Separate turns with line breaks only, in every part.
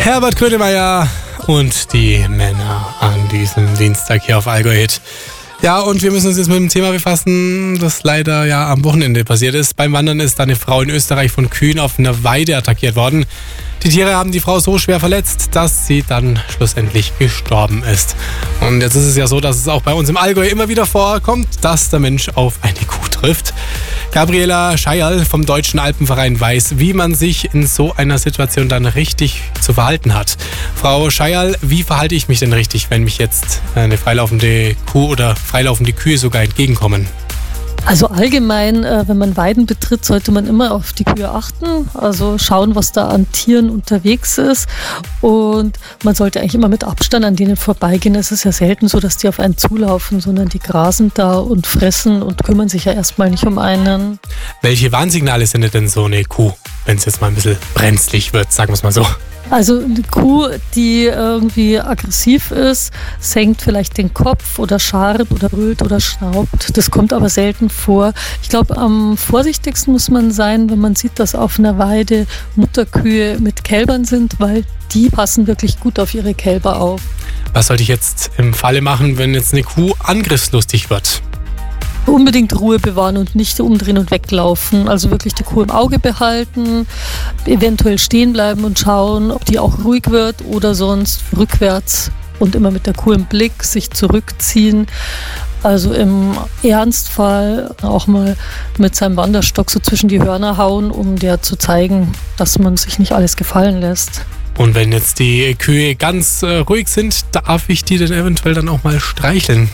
Herbert Grönemeyer und die Männer an diesem Dienstag hier auf Allgäu Hit. Ja, und wir müssen uns jetzt mit dem Thema befassen, das leider ja am Wochenende passiert ist. Beim Wandern ist eine Frau in Österreich von Kühen auf einer Weide attackiert worden. Die Tiere haben die Frau so schwer verletzt, dass sie dann schlussendlich gestorben ist. Und jetzt ist es ja so, dass es auch bei uns im Allgäu immer wieder vorkommt, dass der Mensch auf eine Kuh trifft. Gabriela Scheierl vom Deutschen Alpenverein weiß, wie man sich in so einer Situation dann richtig zu verhalten hat. Frau Scheierl, wie verhalte ich mich denn richtig, wenn mich jetzt eine freilaufende Kuh oder freilaufende Kühe sogar entgegenkommen?
Also allgemein, wenn man Weiden betritt, sollte man immer auf die Kühe achten, also schauen, was da an Tieren unterwegs ist, und man sollte eigentlich immer mit Abstand an denen vorbeigehen. Es ist ja selten so, dass die auf einen zulaufen, sondern die grasen da und fressen und kümmern sich ja erstmal nicht um einen.
Welche Warnsignale sendet denn so eine Kuh, wenn es jetzt mal ein bisschen brenzlig wird, sagen wir es mal so?
Also eine Kuh, die irgendwie aggressiv ist, senkt vielleicht den Kopf oder scharrt oder brüllt oder schnaubt. Das kommt aber selten vor. Ich glaube, am vorsichtigsten muss man sein, wenn man sieht, dass auf einer Weide Mutterkühe mit Kälbern sind, weil die passen wirklich gut auf ihre Kälber auf.
Was sollte ich jetzt im Falle machen, wenn jetzt eine Kuh angriffslustig wird?
Unbedingt Ruhe bewahren und nicht umdrehen und weglaufen. Also wirklich die Kuh im Auge behalten, eventuell stehen bleiben und schauen, ob die auch ruhig wird oder sonst rückwärts und immer mit der Kuh im Blick sich zurückziehen. Also im Ernstfall auch mal mit seinem Wanderstock so zwischen die Hörner hauen, um der zu zeigen, dass man sich nicht alles gefallen lässt.
Und wenn jetzt die Kühe ganz ruhig sind, darf ich die denn eventuell dann auch mal streicheln?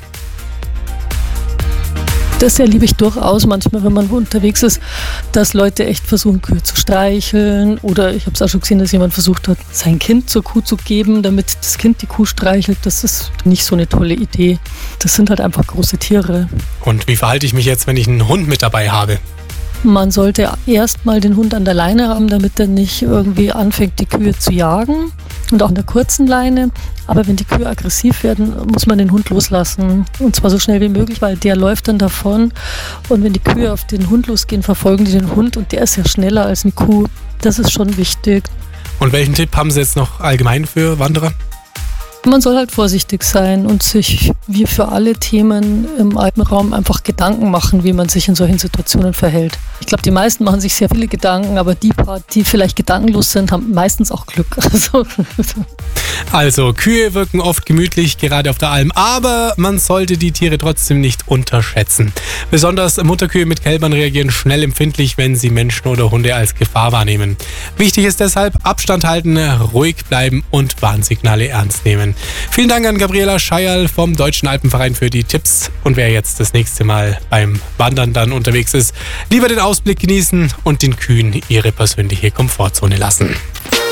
Das erlebe ich durchaus manchmal, wenn man unterwegs ist, dass Leute echt versuchen, Kühe zu streicheln. Oder ich habe es auch schon gesehen, dass jemand versucht hat, sein Kind zur Kuh zu geben, damit das Kind die Kuh streichelt. Das ist nicht so eine tolle Idee. Das sind halt einfach große Tiere.
Und wie verhalte ich mich jetzt, wenn ich einen Hund mit dabei habe?
Man sollte erst mal den Hund an der Leine haben, damit er nicht irgendwie anfängt, die Kühe zu jagen. Und auch an der kurzen Leine. Aber wenn die Kühe aggressiv werden, muss man den Hund loslassen. Und zwar so schnell wie möglich, weil der läuft dann davon. Und wenn die Kühe auf den Hund losgehen, verfolgen die den Hund. Und der ist ja schneller als eine Kuh. Das ist schon wichtig.
Und welchen Tipp haben Sie jetzt noch allgemein für Wanderer?
Man soll halt vorsichtig sein und sich wie für alle Themen im Alpenraum einfach Gedanken machen, wie man sich in solchen Situationen verhält. Ich glaube, die meisten machen sich sehr viele Gedanken, aber die paar, die vielleicht gedankenlos sind, haben meistens auch Glück.
Also, Kühe wirken oft gemütlich, gerade auf der Alm, aber man sollte die Tiere trotzdem nicht unterschätzen. Besonders Mutterkühe mit Kälbern reagieren schnell empfindlich, wenn sie Menschen oder Hunde als Gefahr wahrnehmen. Wichtig ist deshalb, Abstand halten, ruhig bleiben und Warnsignale ernst nehmen. Vielen Dank an Gabriela Scheierl vom Deutschen Alpenverein für die Tipps. Und wer jetzt das nächste Mal beim Wandern dann unterwegs ist, lieber den Ausblick genießen und den Kühen ihre persönliche Komfortzone lassen.